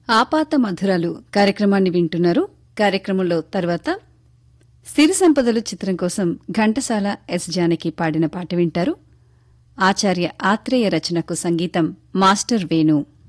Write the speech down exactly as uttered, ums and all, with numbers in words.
ఆపాత మధురాలు కార్యక్రమాన్ని వింటున్నారు. కార్యక్రమంలో తర్వాత సిరి సంపదలు చిత్రం కోసం ఘంటసాల ఎస్ జానకి పాడిన పాట వింటారు. ఆచార్య ఆత్రేయ రచనకు సంగీతం మాస్టర్ వేణు.